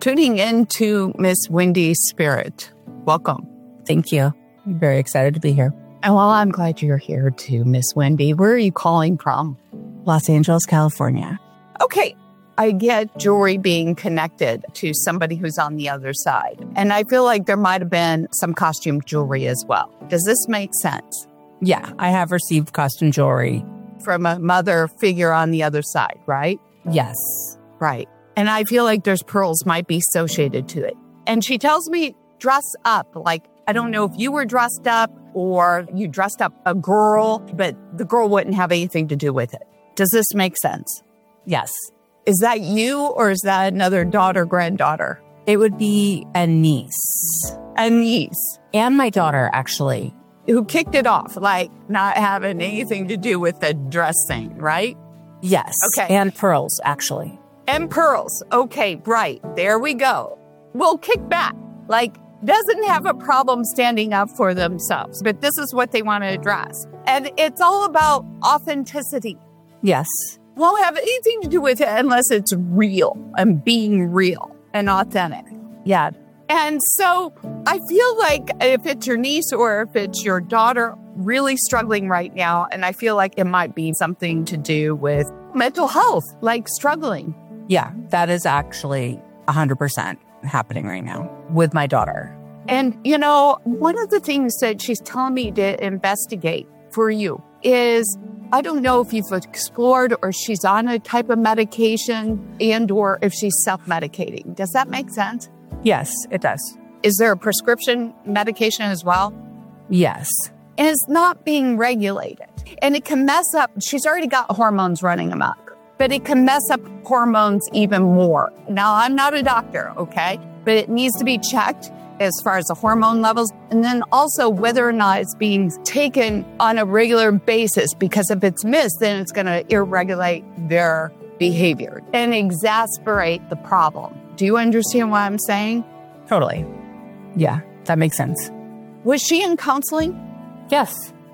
tuning into Miss Wendy's spirit. Welcome. Thank you. I'm very excited to be here. And well, I'm glad you're here too, Miss Wendy. Where are you calling from? Los Angeles, California. Okay. I get jewelry being connected to somebody who's on the other side. And I feel like there might have been some costume jewelry as well. Does this make sense? Yeah, I have received costume jewelry. From a mother figure on the other side, right? Yes. Right. And I feel like there's pearls might be associated to it. And she tells me, dress up. Like, I don't know if you were dressed up or you dressed up a girl, but the girl wouldn't have anything to do with it. Does this make sense? Yes. Is that you or is that another daughter, granddaughter? It would be a niece. A niece. And my daughter, actually. Who kicked it off, like not having anything to do with the dress thing, right? Yes. Okay. And pearls, actually. And pearls. Okay, right. There we go. Well, kick back. Like, doesn't have a problem standing up for themselves, but this is what they want to address. And it's all about authenticity. Yes. Won't have anything to do with it unless it's real and being real and authentic. Yeah. And so I feel like if it's your niece or if it's your daughter really struggling right now, and I feel like it might be something to do with mental health, like struggling. Yeah, that is actually 100% happening right now with my daughter. And, you know, one of the things that she's telling me to investigate for you is, I don't know if you've explored or she's on a type of medication and or if she's self-medicating. Does that make sense? Yes, it does. Is there a prescription medication as well? Yes. And it's not being regulated. And it can mess up. She's already got hormones running amok, but it can mess up hormones even more. Now, I'm not a doctor, okay? But it needs to be checked as far as the hormone levels. And then also whether or not it's being taken on a regular basis, because if it's missed, then it's going to irregulate their behavior and exacerbate the problem. Do you understand what I'm saying? Totally. Yeah, that makes sense. Was she in counseling? Yes.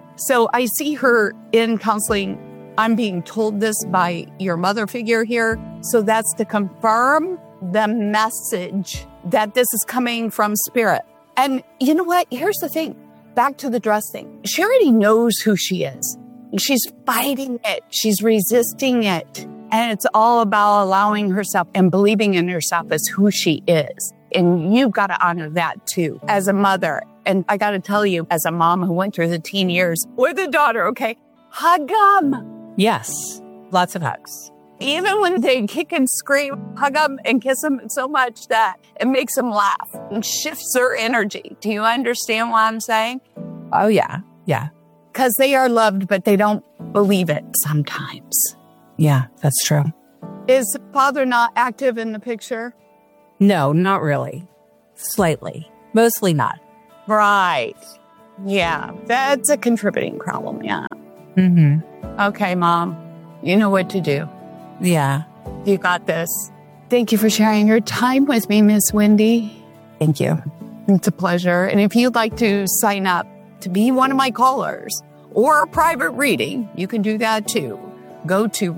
So I see her in counseling. I'm being told this by your mother figure here. So that's to confirm the message that this is coming from spirit. And you know what? Here's the thing. Back to the dress thing. She already knows who she is. She's fighting it. She's resisting it. And it's all about allowing herself and believing in herself as who she is. And you've got to honor that too, as a mother. And I got to tell you, as a mom who went through the teen years with a daughter, okay, hug them. Yes. Lots of hugs. Even when they kick and scream, hug them and kiss them so much that it makes them laugh and shifts their energy. Do you understand what I'm saying? Oh, yeah. Yeah. Because they are loved, but they don't believe it sometimes. Yeah, that's true. Is father not active in the picture? No, not really. Slightly. Mostly not. Right. Yeah, that's a contributing problem, yeah. Mm-hmm. Okay, Mom, you know what to do. Yeah. You got this. Thank you for sharing your time with me, Miss Wendy. Thank you. It's a pleasure. And if you'd like to sign up to be one of my callers or a private reading, you can do that too. Go to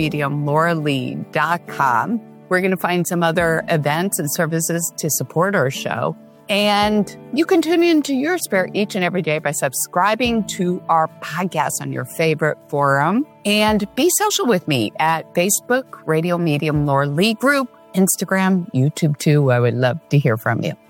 radiomediumlauralee.com. We're going to find some other events and services to support our show. And you can tune into your spirit each and every day by subscribing to our podcast on your favorite forum. And be social with me at Facebook, Radio Medium Laura Lee Group, Instagram, YouTube too. I would love to hear from you.